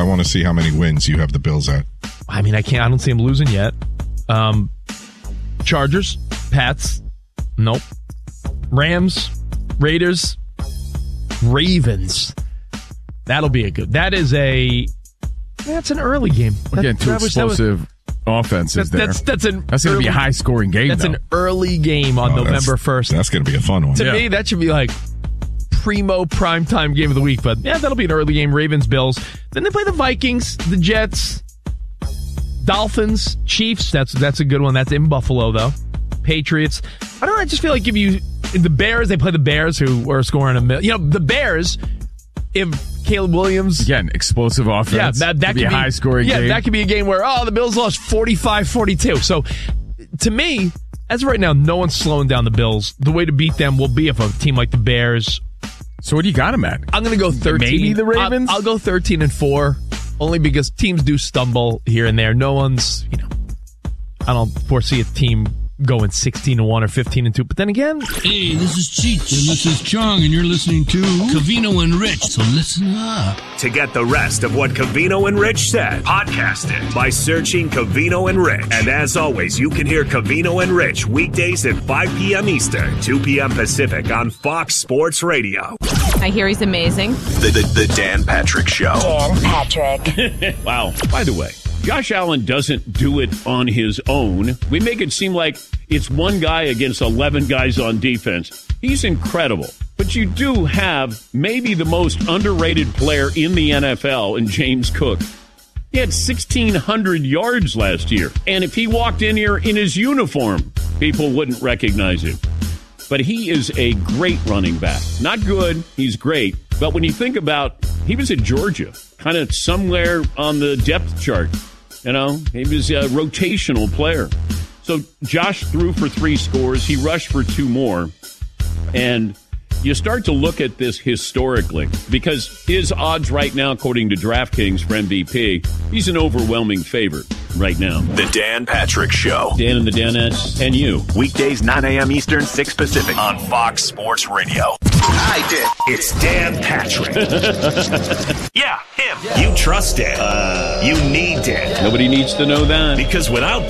I want to see how many wins you have the Bills at. I mean, I don't see them losing yet. Chargers, Pats, nope. Rams, Raiders, Ravens. That'll be a good. That's an early game. Again, two explosive offenses there. That's going to be a high-scoring game, That's an early game on November 1st. That's going to be a fun one. To me, that should be like primo primetime game of the week. But, yeah, that'll be an early game. Ravens, Bills. Then they play the Vikings, the Jets, Dolphins, Chiefs. That's a good one. That's in Buffalo, though. Patriots. I don't know. I just feel like if you... The Bears, they play the Bears, who are scoring a million. You know, the Bears, if Caleb Williams... Again, explosive offense. Yeah, that could be a high-scoring game. Yeah, that could be a game where, the Bills lost 45-42. So, to me, as of right now, no one's slowing down the Bills. The way to beat them will be if a team like the Bears... So what do you got them at? I'm going to go 13. Maybe the Ravens? I'll go 13-4, only because teams do stumble here and there. No one's, I don't foresee a team going 16-1 or 15-2. But then again... Hey, this is Cheech, and this is Chong, and you're listening to Covino and Rich, so listen up. To get the rest of what Covino and Rich said, podcast it by searching Covino and Rich. And as always, you can hear Covino and Rich weekdays at 5 p.m. Eastern, 2 p.m. Pacific on Fox Sports Radio. I hear he's amazing. The Dan Patrick Show. Dan Patrick. Wow. By the way, Josh Allen doesn't do it on his own. We make it seem like it's one guy against 11 guys on defense. He's incredible. But you do have maybe the most underrated player in the NFL in James Cook. He had 1,600 yards last year. And if he walked in here in his uniform, people wouldn't recognize him. But he is a great running back. Not good, he's great. But when you think about, he was at Georgia, kind of somewhere on the depth chart. He was a rotational player. So Josh threw for 3 scores. He rushed for 2 more. And you start to look at this historically because his odds right now, according to DraftKings for MVP, he's an overwhelming favorite right now. The Dan Patrick Show. Dan and the Danettes and you. Weekdays 9 a.m. Eastern, 6 Pacific on Fox Sports Radio. I did. It's Dan Patrick. Yeah, him. Yeah. You trust Dan. You need Dan. Nobody needs to know that. Because without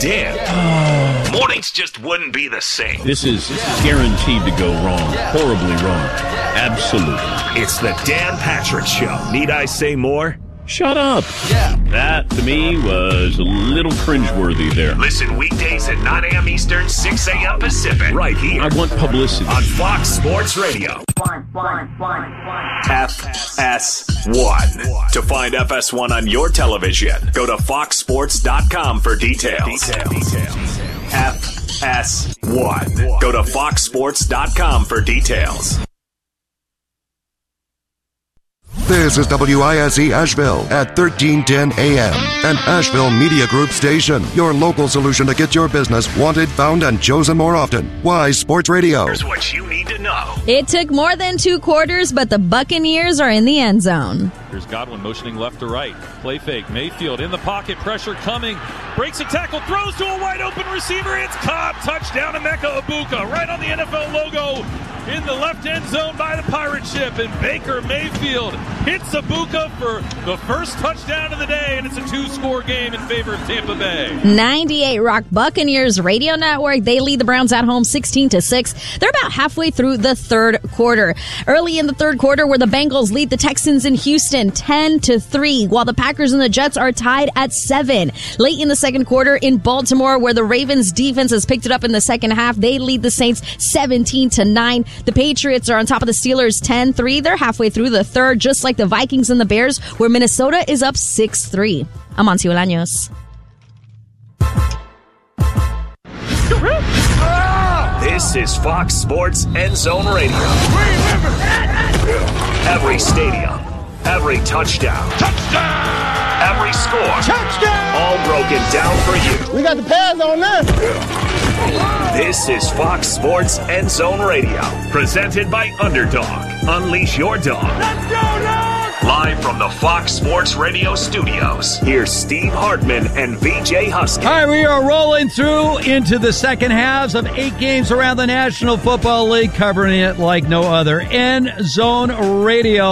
Dan, mornings just wouldn't be the same. This is guaranteed to go wrong. Horribly wrong. Absolutely. It's the Dan Patrick Show. Need I say more? Shut up. Yeah. That, to me, was a little cringeworthy there. Listen weekdays at 9 a.m. Eastern, 6 a.m. Pacific. Right here. I want publicity. On Fox Sports Radio. FS1. To find FS1 on your television, go to foxsports.com for details. FS1. Go to foxsports.com for details. This is WISE Asheville at 1310 AM, an Asheville Media Group station. Your local solution to get your business wanted, found, and chosen more often. Wise Sports Radio. Here's what you need to know. It took more than 2 quarters, but the Buccaneers are in the end zone. Here's Godwin motioning left to right. Play fake. Mayfield in the pocket. Pressure coming. Breaks a tackle. Throws to a wide open receiver. It's caught. Touchdown to Emeka Egbuka. Right on the NFL logo in the left end zone by the pirate ship. And Baker Mayfield hits Egbuka for the first touchdown of the day. And it's a 2-score game in favor of Tampa Bay. 98 Rock Buccaneers Radio Network. They lead the Browns at home 16-6. They're about halfway through the 3rd quarter. Early in the 3rd quarter, where the Bengals lead the Texans in Houston 10-3, while the Packers and the Jets are tied at 7. Late in the 2nd quarter in Baltimore, where the Ravens defense has picked it up in the second half, they lead the Saints 17-9. The Patriots are on top of the Steelers 10-3. They're halfway through the 3rd, just like the Vikings and the Bears, where Minnesota is up 6-3. I'm Amancio Bolaños. This is Fox Sports End Zone Radio. Every stadium, every touchdown. Every score. Touchdown! All broken down for you. We got the pads on now. This is Fox Sports End Zone Radio. Presented by Underdog. Unleash your dog. Let's go, dog! Live from the Fox Sports Radio studios, here's Steve Hartman and VJ Husky. All right, we are rolling through into the second halves of 8 games around the National Football League, covering it like no other. End Zone Radio.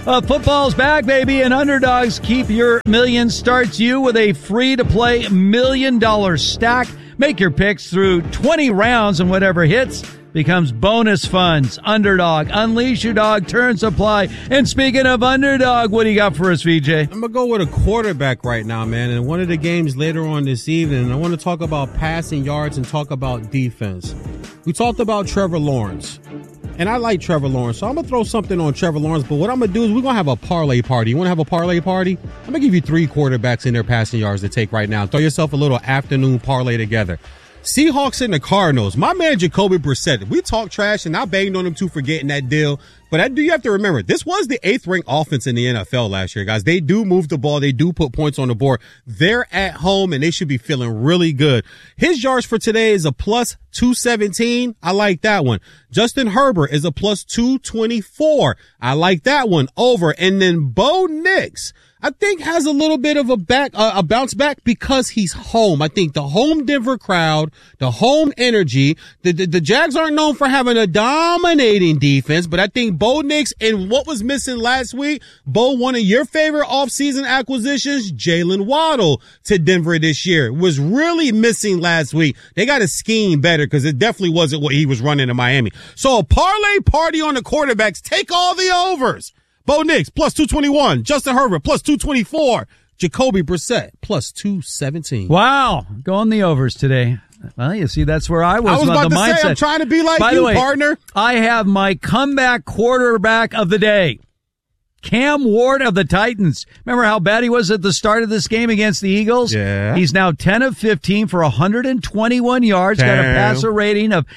Football's back, baby, and Underdogs Keep Your Million starts you with a free-to-play $1 million stack. Make your picks through 20 rounds, and whatever hits becomes bonus funds. Underdog, unleash your dog, turns apply. And speaking of Underdog, what do you got for us, VJ? I'm going to go with a quarterback right now, man. And one of the games later on this evening, I want to talk about passing yards and talk about defense. We talked about Trevor Lawrence. And I like Trevor Lawrence, so I'm going to throw something on Trevor Lawrence. But what I'm going to do is we're going to have a parlay party. You want to have a parlay party? I'm going to give you 3 quarterbacks in their passing yards to take right now. Throw yourself a little afternoon parlay together. Seahawks and the Cardinals. My man Jacoby Brissett. We talk trash, and I banged on him too for getting that deal. But you have to remember, this was the 8th-ranked offense in the NFL last year, guys. They do move the ball. They do put points on the board. They're at home, and they should be feeling really good. His yards for today is a plus 217. I like that one. Justin Herbert is a plus 224. I like that one. Over. And then Bo Nix, I think, has a little bit of a bounce back because he's home. I think the home Denver crowd, the home energy, the Jags aren't known for having a dominating defense, but I think Bo Nix, and what was missing last week, Bo, one of your favorite offseason acquisitions, Jalen Waddle to Denver this year, was really missing last week. They got to scheme better because it definitely wasn't what he was running in Miami. So a parlay party on the quarterbacks. Take all the overs. Bo Nix, plus 221. Justin Herbert, plus 224. Jacoby Brissett, plus 217. Wow. Going the overs today. Well, you see, that's where I was about the to mindset. say, I'm trying to be like By you, the way, partner. I have my comeback quarterback of the day. Cam Ward of the Titans. Remember how bad he was at the start of this game against the Eagles? Yeah. He's now 10 of 15 for 121 yards. Got a passer rating of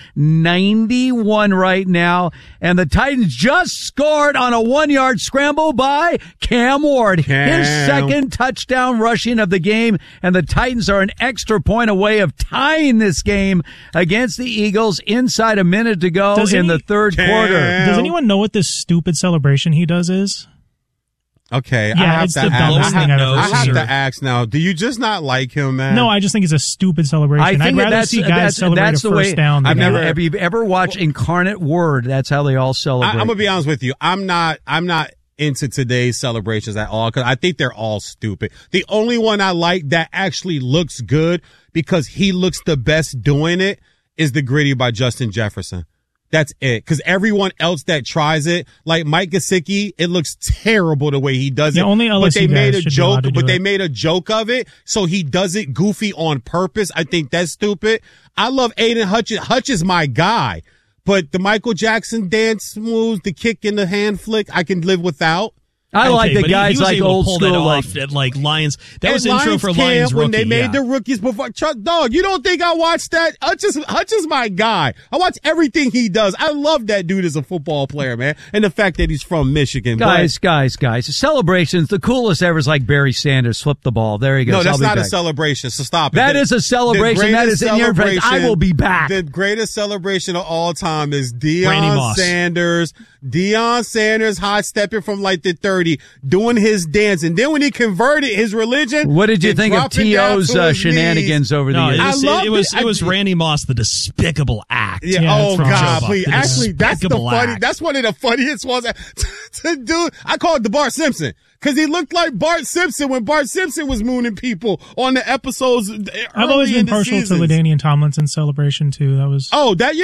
91 right now. And the Titans just scored on a 1-yard scramble by Cam Ward. His second touchdown rushing of the game. And the Titans are an extra point away of tying this game against the Eagles inside a minute to go in the third quarter. Does anyone know what this stupid celebration he does is? Okay, yeah, I have it's to the dumbest thing I've ever I have seen. to ask now, do you just not like him, man? No, I just think it's a stupid celebration. I'd rather see guys celebrate a first down. Have you ever watched Incarnate Word? That's how they all celebrate. I'm gonna be honest with you. I'm not into today's celebrations at all because I think they're all stupid. The only one I like that actually looks good because he looks the best doing it is the Gritty by Justin Jefferson. That's it. Because everyone else that tries it, like Mike Gesicki, it looks terrible the way he does it. Only LSU but they made a guys joke. should be allowed to But do they it. made a joke of it, so he does it goofy on purpose. I think that's stupid. I love Aiden Hutch. Hutch is my guy. But the Michael Jackson dance moves, the kick and the hand flick, I can live without. I like the guys he was like able old to pull school, that off at like Lions. That was Lions intro for camp Lions when rookie, they made the rookies before. Dog, you don't think I watched that? Hutch is my guy. I watch everything he does. I love that dude as a football player, man, and the fact that he's from Michigan. Guys. Celebrations, the coolest ever is like Barry Sanders flipped the ball. There he goes. No, that's not a celebration, so stop it. That is a celebration. That is in your presence. I will be back. The greatest celebration of all time is Randy Moss. Deion Sanders high stepping from like the 30, doing his dance. And then when he converted his religion. What did you think of T.O.'s shenanigans over the years? It was Randy Moss, the despicable act. Yeah, oh God, please. Actually, that's act. that's one of the funniest ones to do. I call it the Bart Simpson. Cause he looked like Bart Simpson when Bart Simpson was mooning people on the episodes. I've always been partial to LaDainian Tomlinson's celebration too. That was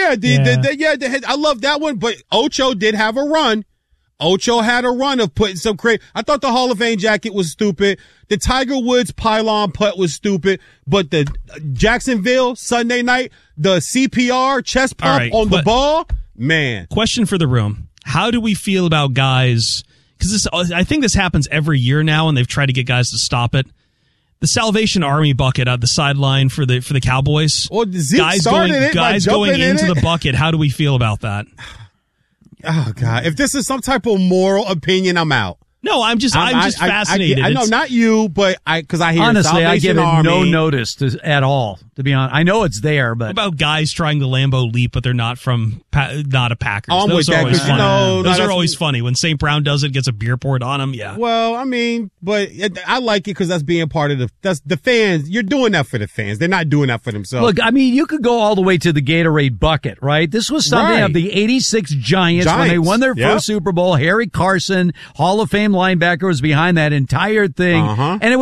I love that one. But Ocho did have a run. Ocho had a run of putting some crazy. I thought the Hall of Fame jacket was stupid. The Tiger Woods pylon putt was stupid. But the Jacksonville Sunday night, the CPR chest pump on the ball, man. Question for the room: how do we feel about guys? Because I think this happens every year now, and they've tried to get guys to stop it. The Salvation Army bucket at the sideline for the Cowboys. Well, guys going into the bucket. How do we feel about that? Oh God! If this is some type of moral opinion, I'm out. No, I'm just fascinated. I know, not you, but because I hear honestly, I give it Army. no notice at all. To be honest, I know it's there, but what about guys trying the Lambeau leap, but they're not not a Packers. I'm Those with are that, always 'cause, funny. Those are always funny when St. Brown does it, gets a beer poured on him. Yeah. Well, I mean, but I like it because that's being part of that's the fans. You're doing that for the fans. They're not doing that for themselves. Look, I mean, you could go all the way to the Gatorade bucket, right? This was something of the '86 Giants when they won their first Super Bowl. Harry Carson, Hall of Fame linebacker, was behind that entire thing, and it